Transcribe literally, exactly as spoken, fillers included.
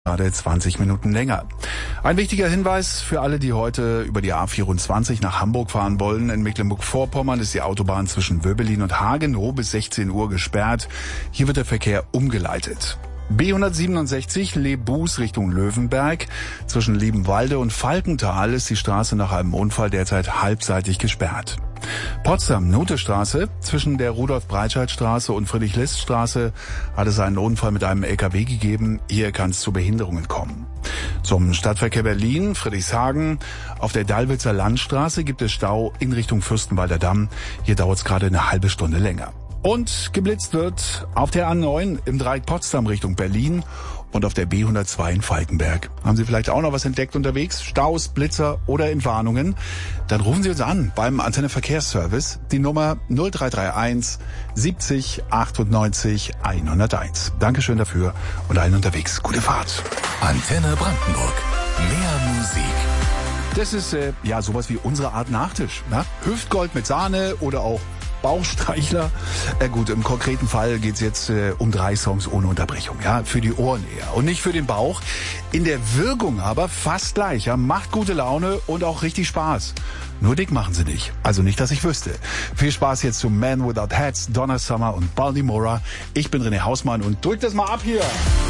Gerade zwanzig Minuten länger. Ein wichtiger Hinweis für alle, die heute über die A vierundzwanzig nach Hamburg fahren wollen. In Mecklenburg-Vorpommern ist die Autobahn zwischen Wöbelin und Hagenow bis sechzehn Uhr gesperrt. Hier wird der Verkehr umgeleitet. B hundertsiebenundsechzig Lebus Richtung Löwenberg. Zwischen Liebenwalde und Falkenthal ist die Straße nach einem Unfall derzeit halbseitig gesperrt. Potsdam-Notestraße, zwischen der Rudolf-Breitscheid-Straße und Friedrich-List-Straße hat es einen Unfall mit einem L K W gegeben. Hier kann es zu Behinderungen kommen. Zum Stadtverkehr Berlin, Friedrichshagen. Auf der Dallwitzer Landstraße gibt es Stau in Richtung Fürstenwalder Damm. Hier dauert es gerade eine halbe Stunde länger. Und geblitzt wird auf der A neun im Dreieck Potsdam Richtung Berlin und auf der B hundertzwei in Falkenberg. Haben Sie vielleicht auch noch was entdeckt unterwegs? Staus, Blitzer oder Entwarnungen? Dann rufen Sie uns an beim Antenne Verkehrsservice. Die Nummer null drei drei eins siebzig achtundneunzig hunderteins. Dankeschön dafür und allen unterwegs. Gute Fahrt. Antenne Brandenburg. Mehr Musik. Das ist äh, ja sowas wie unsere Art Nachtisch. Ne? Hüftgold mit Sahne oder auch Bauchstreichler. Äh, gut, im konkreten Fall geht's jetzt äh, um drei Songs ohne Unterbrechung, ja, für die Ohren eher und nicht für den Bauch. In der Wirkung aber fast gleich, ja, macht gute Laune und auch richtig Spaß. Nur dick machen sie nicht, also nicht, dass ich wüsste. Viel Spaß jetzt zu Man Without Hats, Donna Summer und Baltimora. Ich bin René Hausmann und drückt das mal ab hier.